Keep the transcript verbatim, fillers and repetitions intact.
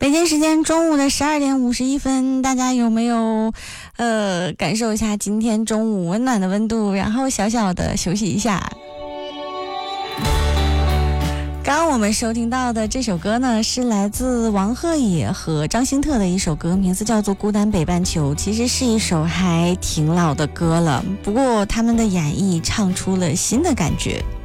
北京时间中午的十二点五十一分，大家有没有呃感受一下今天中午温暖的温度，然后小小的休息一下？刚刚我们收听到的这首歌呢，是来自王鹤野和张新特的一首歌，名字叫做《孤单北半球》。其实是一首还挺老的歌了，不过他们的演绎唱出了新的感觉。